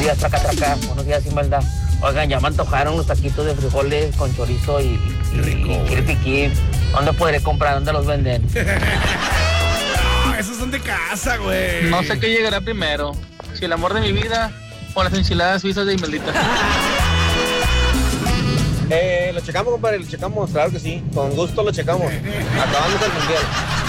días, traca, traca. Buenos días, sin maldad. Oigan, ya me antojaron los taquitos de frijoles con chorizo y piquín. ¿Dónde podré comprar? ¿Dónde los venden? No, esos son de casa, güey. No sé qué llegará primero, si el amor de mi vida o las enchiladas suizas de Imeldita. Lo checamos, compadre, lo checamos, claro que sí. Con gusto lo checamos. Acabamos el mundial.